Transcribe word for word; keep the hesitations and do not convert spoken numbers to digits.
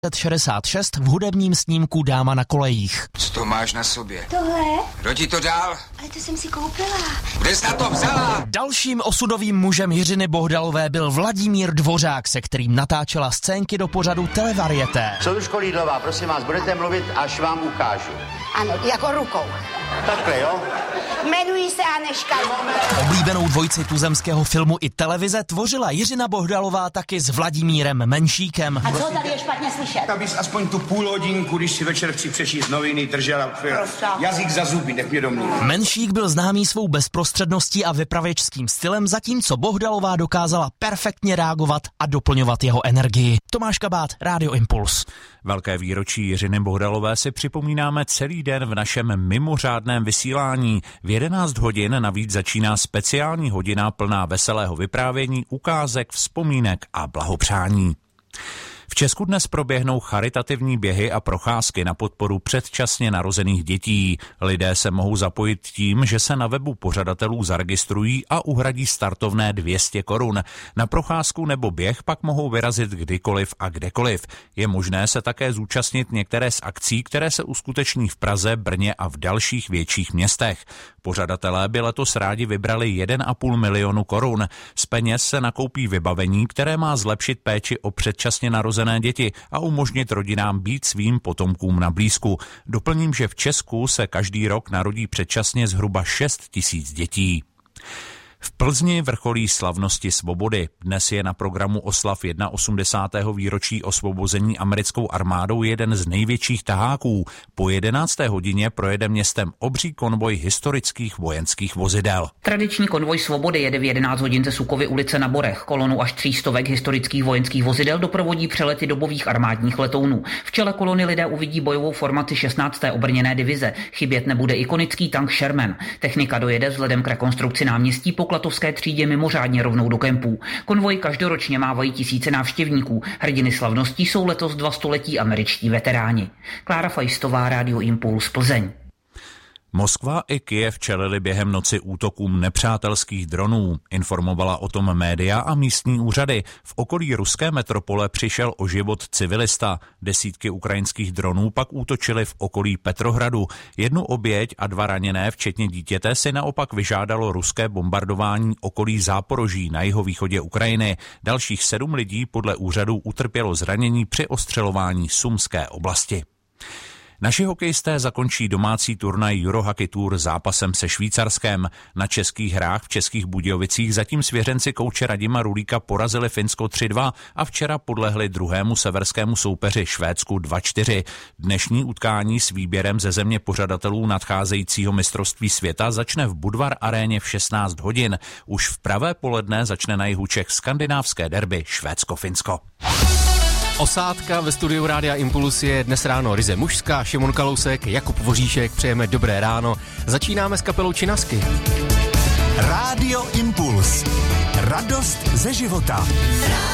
šedesát šest v hudebním snímku Dáma na kolejích. Co to máš na sobě? Tohle? Kdo ti to dal? Ale to jsem si koupila. Kde jsi na to vzala? Dalším osudovým mužem Jiřiny Bohdalové byl Vladimír Dvořák, se kterým natáčela scénky do pořadu Televarieté. Soudružko Lídlová, prosím vás, budete mluvit, až vám ukážu. Ano, jako rukou. Takhle, jo? Jmenuji se Anežka. Oblíbenou dvojici tuzemského filmu i televize tvořila Jiřina Bohdalová taky s Vladimírem Menšíkem. A co tady je špatně slyšet? Abys aspoň tu půl hodinku, když si večer chci přečíst noviny, držela jazyk za zuby, nech mě domluví. Menšík byl známý svou bezprostředností a vypravěčským stylem, zatímco Bohdalová dokázala perfektně reagovat a doplňovat jeho energii. Tomáš Kabát, Rádio Impuls. Velké výročí Jiřiny Bohdalové si připomínáme celý den v našem mimořádném vysílání. V jedenáct hodin navíc začíná speciální hodina plná veselého vyprávění, ukázek, vzpomínek a blahopřání. V Česku dnes proběhnou charitativní běhy a procházky na podporu předčasně narozených dětí. Lidé se mohou zapojit tím, že se na webu pořadatelů zaregistrují a uhradí startovné dvě stě korun. Na procházku nebo běh pak mohou vyrazit kdykoliv a kdekoliv. Je možné se také zúčastnit některé z akcí, které se uskuteční v Praze, Brně a v dalších větších městech. Pořadatelé by letos rádi vybrali jeden a půl milionu korun. Z peněz se nakoupí vybavení, které má zlepšit péči o předčasně narozené děti a umožnit rodinám být svým potomkům na blízku. Doplním, že v Česku se každý rok narodí předčasně zhruba šest tisíc dětí. V Plzni vrcholí slavnosti svobody. Dnes je na programu oslav osmdesátého prvního výročí osvobození americkou armádou jeden z největších taháků. Po jedenácté hodině projede městem obří konvoj historických vojenských vozidel. Tradiční konvoj svobody jede v jedenáct hodin ze Sukovy ulice na Borech. Kolonu až tří stovek historických vojenských vozidel doprovodí přelety dobových armádních letounů. V čele kolony lidé uvidí bojovou formaci šestnácté obrněné divize. Chybět nebude ikonický tank Sherman. Technika dojede vzhledem k rekonstrukci náměstí po Klatovské třídě mimořádně rovnou do kempů. Konvoj každoročně mávají tisíce návštěvníků. Hrdiny slavností jsou letos dva století američtí veteráni. Klára Fajstová, Rádio Impuls, Plzeň. Moskva i Kyjev čelili během noci útokům nepřátelských dronů. Informovala o tom média a místní úřady. V okolí ruské metropole přišel o život civilista. Desítky ukrajinských dronů pak útočily v okolí Petrohradu. Jednu oběť a dva raněné, včetně dítěte, si naopak vyžádalo ruské bombardování okolí Záporoží na jihovýchodě Ukrajiny. Dalších sedm lidí podle úřadů utrpělo zranění při ostřelování Sumské oblasti. Naši hokejisté zakončí domácí turnaj Eurohockey Tour zápasem se Švýcarskem. Na českých hrách v Českých Budějovicích zatím svěřenci kouče Radima Rulíka porazili Finsko tři dva a včera podlehli druhému severskému soupeři Švédsku dva čtyři. Dnešní utkání s výběrem ze země pořadatelů nadcházejícího mistrovství světa začne v Budvar aréně v šestnáct hodin. Už v pravé poledne začne na jihu Čech skandinávské derby Švédsko-Finsko. Osádka ve studiu Rádia Impuls je dnes ráno ryze mužská, Šimon Kalousek, Jakub Voříšek, přejeme dobré ráno. Začínáme s kapelou Činasky. Rádio Impuls. Radost ze života.